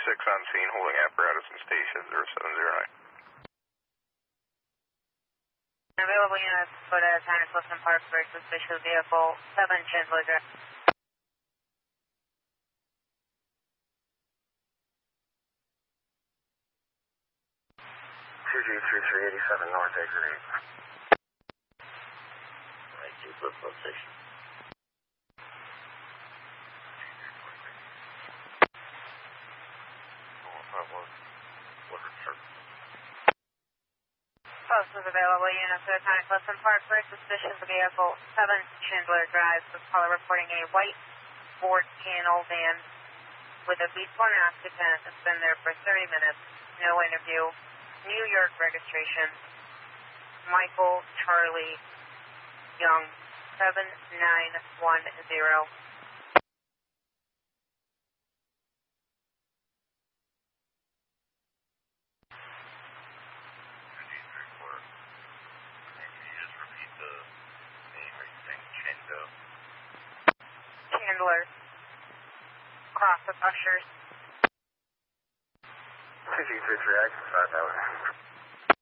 on scene, holding apparatus and station 0709. Available units, put at Highness Wilson Park for suspicious vehicle 7 Chandler Drive. CG3387 North Acre 8. Right, to Brooklyn Station. Post is available units at Highness Wilson Park for suspicious vehicle 7 Chandler Drive. This caller reporting a white board panel van with a B1 occupant. It's been there for 30 minutes. No interview. New York registration. Michael Charlie Young 7910. Chandler. Cross with Ushers. CG33, I can start that way.